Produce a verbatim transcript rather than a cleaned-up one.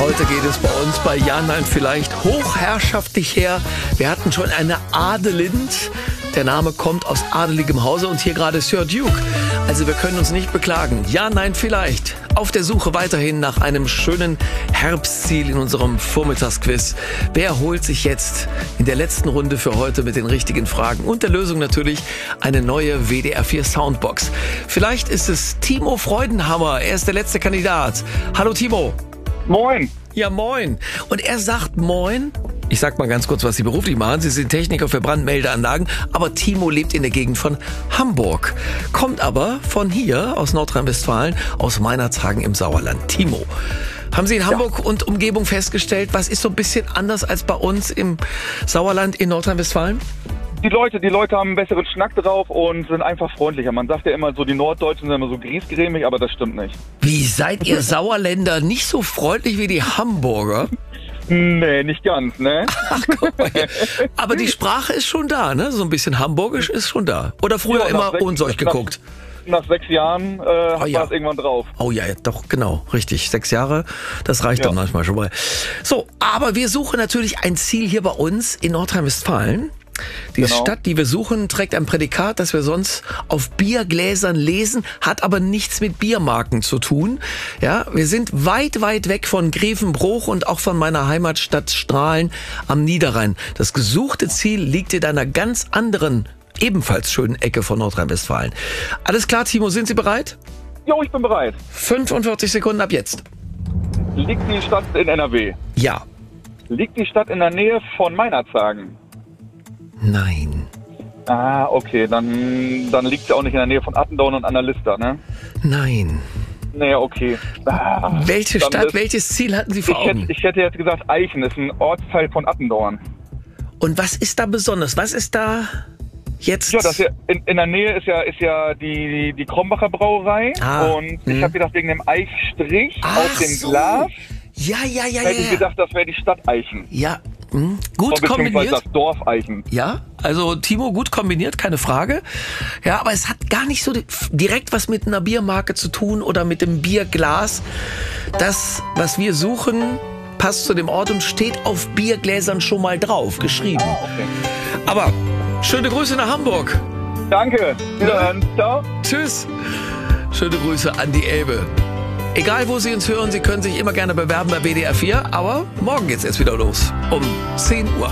Heute geht es bei uns bei Ja, Nein, Vielleicht hochherrschaftlich her. Wir hatten schon eine Adelind. Der Name kommt aus adeligem Hause und hier gerade Sir Duke. Also wir können uns nicht beklagen. Ja, Nein, Vielleicht. Auf der Suche weiterhin nach einem schönen Herbstziel in unserem Vormittagsquiz. Wer holt sich jetzt in der letzten Runde für heute mit den richtigen Fragen und der Lösung natürlich eine neue W D R vier Soundbox? Vielleicht ist es Timo Freudenhammer. Er ist der letzte Kandidat. Hallo Timo. Moin. Ja, moin. Und er sagt moin. Ich sag mal ganz kurz, was Sie beruflich machen. Sie sind Techniker für Brandmeldeanlagen, aber Timo lebt in der Gegend von Hamburg. Kommt aber von hier, aus Nordrhein-Westfalen, aus Meinerzhagen im Sauerland. Timo, haben Sie in Hamburg ja. und Umgebung festgestellt, was ist so ein bisschen anders als bei uns im Sauerland in Nordrhein-Westfalen? Die Leute, die Leute haben einen besseren Schnack drauf und sind einfach freundlicher. Man sagt ja immer so, die Norddeutschen sind immer so griesgrämig, aber das stimmt nicht. Wie seid ihr Sauerländer nicht so freundlich wie die Hamburger? Nee, nicht ganz, ne? Ach, guck mal hier. Aber die Sprache ist schon da, ne? So ein bisschen hamburgisch ist schon da. Oder früher ja, immer sechs, Ohnsorg geguckt? Nach, nach sechs Jahren äh, oh, war ja. es irgendwann drauf. Oh ja, doch, genau, richtig. Sechs Jahre, das reicht ja. dann manchmal schon mal. So, aber wir suchen natürlich ein Ziel hier bei uns in Nordrhein-Westfalen. Die genau. Stadt, die wir suchen, trägt ein Prädikat, das wir sonst auf Biergläsern lesen, hat aber nichts mit Biermarken zu tun. Ja, wir sind weit, weit weg von Grevenbroich und auch von meiner Heimatstadt Strahlen am Niederrhein. Das gesuchte Ziel liegt in einer ganz anderen, ebenfalls schönen Ecke von Nordrhein-Westfalen. Alles klar, Timo, sind Sie bereit? Jo, ich bin bereit. fünfundvierzig Sekunden ab jetzt. Liegt die Stadt in N R W? Ja. Liegt die Stadt in der Nähe von Meinerzhagen? Nein. Ah, okay, dann, dann liegt sie auch nicht in der Nähe von Attendorn und Annalista, ne? Nein. Naja, okay. Ah, Welche Stadt, ist, welches Ziel hatten Sie vor ich Augen? Hätte, ich hätte jetzt gesagt, Eichen ist ein Ortsteil von Attendorn. Und was ist da besonders? Was ist da jetzt? Ja, das ja in, in der Nähe ist ja, ist ja die, die Krombacher Brauerei. Ah, und ich habe gedacht, wegen dem Eichstrich auf dem so. Glas. Ja, ja, ja, hätte ja. ich gedacht, das wäre die Stadt Eichen. Ja, mh, gut Oder kombiniert. das Dorf Eichen. Ja, also Timo, gut kombiniert, keine Frage. Ja, aber es hat gar nicht so direkt was mit einer Biermarke zu tun oder mit dem Bierglas. Das, was wir suchen, passt zu dem Ort und steht auf Biergläsern schon mal drauf, geschrieben. Ah, okay. Aber schöne Grüße nach Hamburg. Danke. Wiederhören. Ja. Ciao. Tschüss. Schöne Grüße an die Elbe. Egal, wo Sie uns hören, Sie können sich immer gerne bewerben bei W D R vier. Aber morgen geht's erst wieder los. Um zehn Uhr.